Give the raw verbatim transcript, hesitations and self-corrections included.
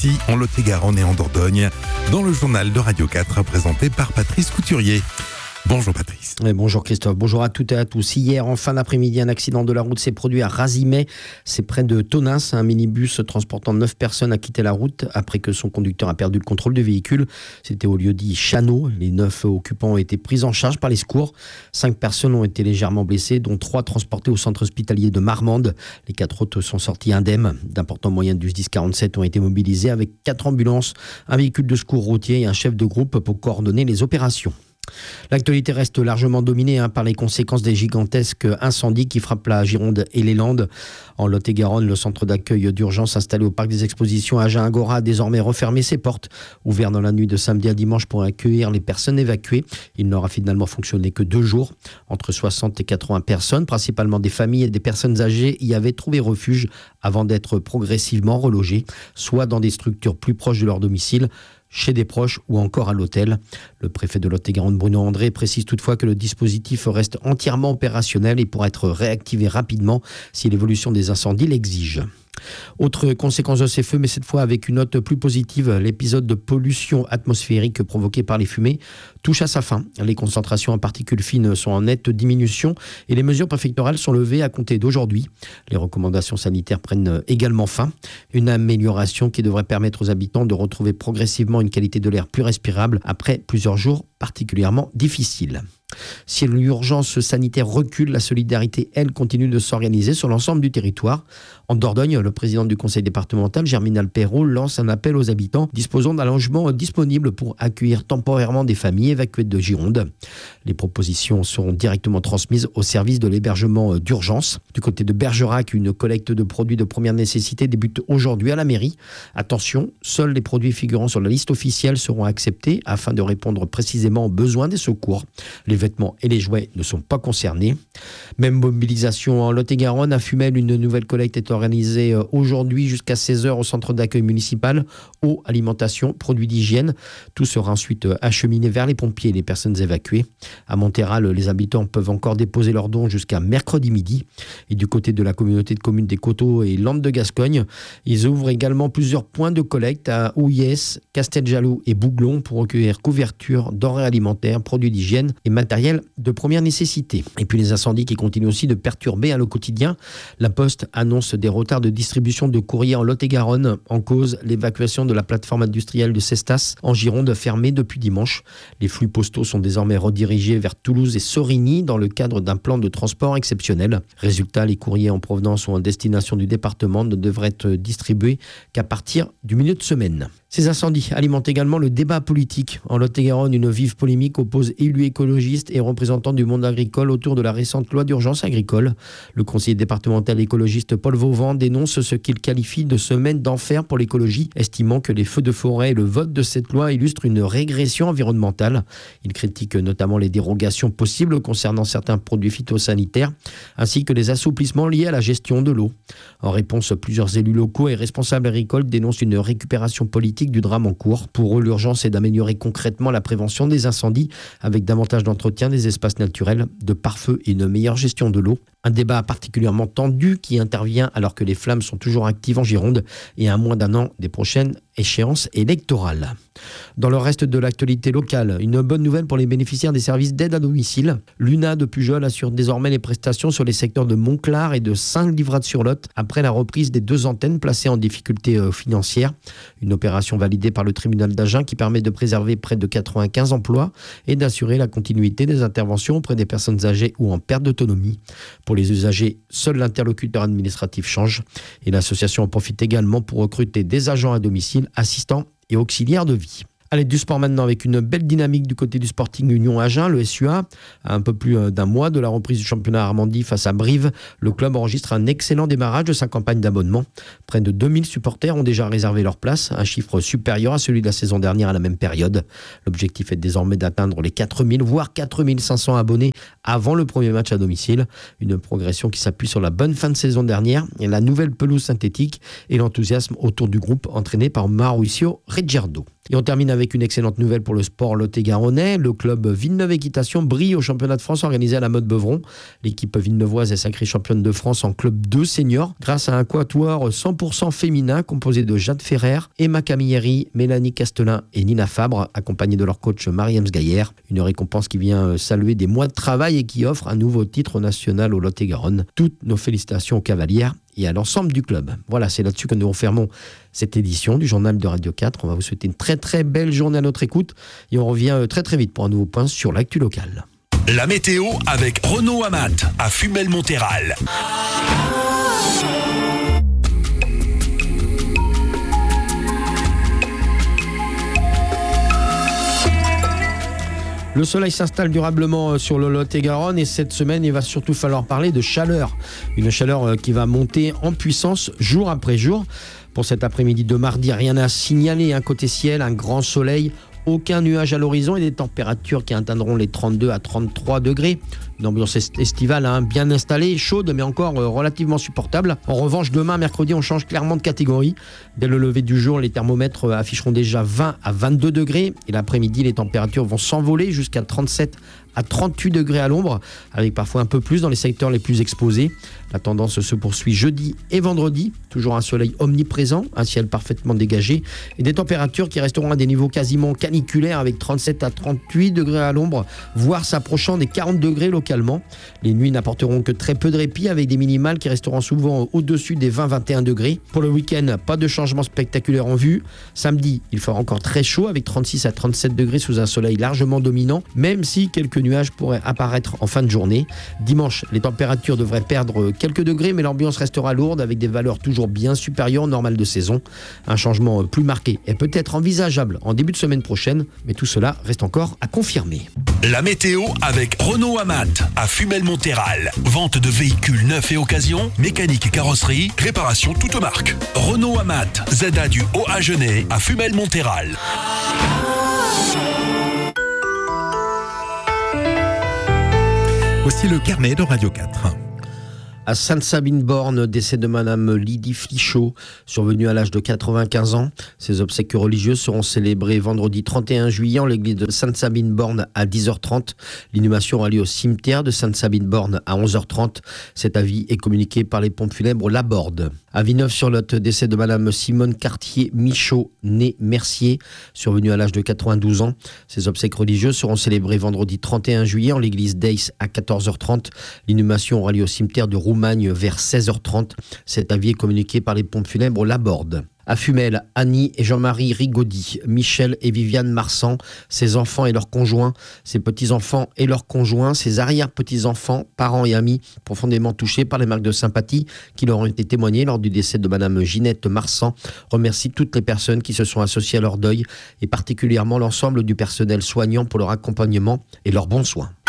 ici en Lot-et-Garonne et en Dordogne, dans le journal de Radio quatre présenté par Patrice Couturier. Bonjour Patrice. Et bonjour Christophe, bonjour à toutes et à tous. Hier, en fin d'après-midi, un accident de la route s'est produit à Razimet. C'est près de Tonins. Un minibus transportant neuf personnes a quitté la route après que son conducteur a perdu le contrôle du véhicule. C'était au lieu-dit Chano. Les neuf occupants ont été pris en charge par les secours. Cinq personnes ont été légèrement blessées, dont trois transportées au centre hospitalier de Marmande. Les quatre autres sont sortis indemnes. D'importants moyens du S dix quarante-sept ont été mobilisés avec quatre ambulances, un véhicule de secours routier et un chef de groupe pour coordonner les opérations. L'actualité reste largement dominée hein, par les conséquences des gigantesques incendies qui frappent la Gironde et les Landes. En Lot-et-Garonne, le centre d'accueil d'urgence installé au parc des expositions Agen Agora a désormais refermé ses portes. Ouvert dans la nuit de samedi à dimanche pour accueillir les personnes évacuées, il n'aura finalement fonctionné que deux jours. Entre soixante et quatre-vingts personnes, principalement des familles et des personnes âgées, y avaient trouvé refuge avant d'être progressivement relogées, soit dans des structures plus proches de leur domicile, chez des proches ou encore à l'hôtel. Le préfet de Lot-et-Garonne, Bruno André, précise toutefois que le dispositif reste entièrement opérationnel et pourra être réactivé rapidement si l'évolution des incendies l'exige. Autre conséquence de ces feux, mais cette fois avec une note plus positive, l'épisode de pollution atmosphérique provoqué par les fumées touche à sa fin. Les concentrations en particules fines sont en nette diminution et les mesures préfectorales sont levées à compter d'aujourd'hui. Les recommandations sanitaires prennent également fin. Une amélioration qui devrait permettre aux habitants de retrouver progressivement une qualité de l'air plus respirable après plusieurs jours particulièrement difficiles. Si l'urgence sanitaire recule, la solidarité, elle, continue de s'organiser sur l'ensemble du territoire. En Dordogne, le président du conseil départemental, Germinal Perrault, lance un appel aux habitants disposant d'un logement disponible pour accueillir temporairement des familles évacuées de Gironde. Les propositions seront directement transmises au service de l'hébergement d'urgence. Du côté de Bergerac, une collecte de produits de première nécessité débute aujourd'hui à la mairie. Attention, seuls les produits figurant sur la liste officielle seront acceptés afin de répondre précisément aux besoins des secours. Les vêtements et les jouets ne sont pas concernés. Même mobilisation en Lot-et-Garonne. À Fumel, une nouvelle collecte est organisée aujourd'hui jusqu'à seize heures au centre d'accueil municipal. Eau, alimentation, produits d'hygiène. Tout sera ensuite acheminé vers les pompiers et les personnes évacuées. À Montéral, les habitants peuvent encore déposer leurs dons jusqu'à mercredi midi. Et du côté de la communauté de communes des Coteaux et Landes de Gascogne, ils ouvrent également plusieurs points de collecte à Ouillès, Casteljaloux et Bouglon pour recueillir couvertures, denrées alimentaires, produits d'hygiène et matériel de première nécessité. Et puis les incendies qui continuent aussi de perturber hein, le quotidien. La Poste annonce des retards de distribution de courrier en Lot-et-Garonne. En cause, l'évacuation de la plateforme industrielle de Cestas en Gironde fermée depuis dimanche. Les flux postaux sont désormais redirigés vers Toulouse et Sorigny dans le cadre d'un plan de transport exceptionnel. Résultat, les courriers en provenance ou en destination du département ne devraient être distribués qu'à partir du milieu de semaine. Ces incendies alimentent également le débat politique. En Lot-et-Garonne, une vive polémique oppose élus écologistes et représentants du monde agricole autour de la récente loi d'urgence agricole. Le conseiller départemental écologiste Paul Vauvant dénonce ce qu'il qualifie de semaine d'enfer pour l'écologie, estimant que les feux de forêt et le vote de cette loi illustrent une régression environnementale. Il critique notamment les dérogations possibles concernant certains produits phytosanitaires, ainsi que les assouplissements liés à la gestion de l'eau. En réponse, plusieurs élus locaux et responsables agricoles dénoncent une récupération politique du drame en cours. Pour eux, l'urgence est d'améliorer concrètement la prévention des incendies avec davantage d'entretien des espaces naturels, de pare-feu et une meilleure gestion de l'eau. Un débat particulièrement tendu qui intervient alors que les flammes sont toujours actives en Gironde et à moins d'un an des prochaines échéances électorales. Dans le reste de l'actualité locale, une bonne nouvelle pour les bénéficiaires des services d'aide à domicile. L'U N A de Pujol assure désormais les prestations sur les secteurs de Montclar et de Saint-Livrade-sur-Lot après la reprise des deux antennes placées en difficulté financière. Une opération validée par le tribunal d'Agen qui permet de préserver près de quatre-vingt-quinze emplois et d'assurer la continuité des interventions auprès des personnes âgées ou en perte d'autonomie. Pour les usagers, seul l'interlocuteur administratif change et l'association en profite également pour recruter des agents à domicile, assistants et auxiliaires de vie. Allez, du sport maintenant avec une belle dynamique du côté du Sporting Union Agen. Le S U A, à un peu plus d'un mois de la reprise du championnat Armandie face à Brive, le club enregistre un excellent démarrage de sa campagne d'abonnement. Près de deux mille supporters ont déjà réservé leur place, un chiffre supérieur à celui de la saison dernière à la même période. L'objectif est désormais d'atteindre les quatre mille, voire quatre mille cinq cents abonnés avant le premier match à domicile. Une progression qui s'appuie sur la bonne fin de saison dernière, et la nouvelle pelouse synthétique et l'enthousiasme autour du groupe entraîné par Mauricio Ricciardo. Et on termine avec une excellente nouvelle pour le sport lot-et-garonnais. Le club Villeneuve Équitation brille au championnat de France organisé à la Motte Beuvron. L'équipe villeneuvoise est sacrée championne de France en club deux seniors grâce à un quatuor cent pour cent féminin composé de Jade Ferrer, Emma Camilleri, Mélanie Castelin et Nina Fabre, accompagnée de leur coach Marie-Ems Gaillère. Une récompense qui vient saluer des mois de travail et qui offre un nouveau titre national au Lot-et-Garonne. Toutes nos félicitations aux cavalières et à l'ensemble du club. Voilà, c'est là-dessus que nous refermons cette édition du journal de Radio quatre. On va vous souhaiter une très très belle journée à notre écoute et on revient très très vite pour un nouveau point sur l'actu locale. La météo avec Renault Amat à Fumel-Montéral. Le soleil s'installe durablement sur le Lot-et-Garonne et cette semaine, il va surtout falloir parler de chaleur. Une chaleur qui va monter en puissance jour après jour. Pour cet après-midi de mardi, rien à signaler. Un côté ciel, un grand soleil, aucun nuage à l'horizon et des températures qui atteindront les trente-deux à trente-trois degrés. Une ambiance estivale hein, bien installée, chaude mais encore euh, relativement supportable. En revanche, demain, mercredi, on change clairement de catégorie. Dès le lever du jour, les thermomètres afficheront déjà vingt à vingt-deux degrés. Et l'après-midi, les températures vont s'envoler jusqu'à trente-sept à trente-huit degrés à l'ombre, avec parfois un peu plus dans les secteurs les plus exposés. La tendance se poursuit jeudi et vendredi. Toujours un soleil omniprésent, un ciel parfaitement dégagé et des températures qui resteront à des niveaux quasiment caniculaires avec trente-sept à trente-huit degrés à l'ombre, voire s'approchant des quarante degrés localement. Les nuits n'apporteront que très peu de répit avec des minimales qui resteront souvent au-dessus des vingt à vingt et un degrés. Pour le week-end, pas de changement spectaculaire en vue. Samedi, il fera encore très chaud avec trente-six à trente-sept degrés sous un soleil largement dominant, même si quelques nuages pourraient apparaître en fin de journée. Dimanche, les températures devraient perdre quelques degrés, mais l'ambiance restera lourde avec des valeurs toujours bien supérieures aux normales de saison. Un changement plus marqué est peut-être envisageable en début de semaine prochaine, mais tout cela reste encore à confirmer. La météo avec Renault Amat à Fumel-Montéral. Vente de véhicules neufs et occasion, mécanique et carrosserie, réparation toute marque. Renault Amat, Z A du Haut-Agenais à Fumel-Montéral. Voici le carnet de Radio quatre. À Sainte-Sabine-Borne, décès de Madame Lydie Flichot, survenue à l'âge de quatre-vingt-quinze ans. Ses obsèques religieuses seront célébrées vendredi trente et un juillet en l'église de Sainte-Sabine-Borne à dix heures trente. L'inhumation aura lieu au cimetière de Sainte-Sabine-Borne à onze heures trente. Cet avis est communiqué par les pompes funèbres Laborde. À Villeneuve-sur-Lot, décès de Madame Simone Cartier-Michaud, née Mercier, survenue à l'âge de quatre-vingt-douze ans. Ses obsèques religieuses seront célébrées vendredi trente et un juillet en l'église d'Aix à quatorze heures trente. L'inhumation aura lieu au cimetière de Roumagne vers seize heures trente. Cet avis est communiqué par les pompes funèbres Laborde. À Fumel, Annie et Jean-Marie Rigaudy, Michel et Viviane Marsan, ses enfants et leurs conjoints, ses petits-enfants et leurs conjoints, ses arrière-petits-enfants, parents et amis, profondément touchés par les marques de sympathie qui leur ont été témoignées lors du décès de Madame Ginette Marsan, remercie toutes les personnes qui se sont associées à leur deuil et particulièrement l'ensemble du personnel soignant pour leur accompagnement et leurs bons soins.